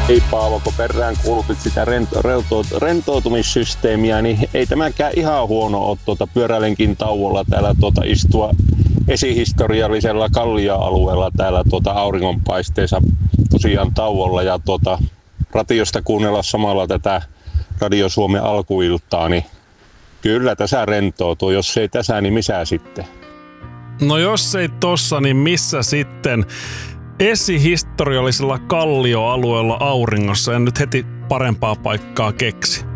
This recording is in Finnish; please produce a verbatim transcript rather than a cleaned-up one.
Ei Paavo, kun perään kuulutit sitä rento, rento, rentoutumissysteemiä, niin ei tämäkään ihan huono ole tuota pyöräilenkin tauolla täällä tuota istua esihistoriallisella Kallio-alueella täällä tuota auringonpaisteessa tosiaan tauolla ja tuota radiosta kuunnella samalla tätä Radio Suomen alkuiltaa, niin kyllä tässä rentoutuu. Jos ei tässä, niin missä sitten? No jos ei tossa, niin missä sitten? Esihistoriallisella Kallio-alueella auringossa, en nyt heti parempaa paikkaa keksi.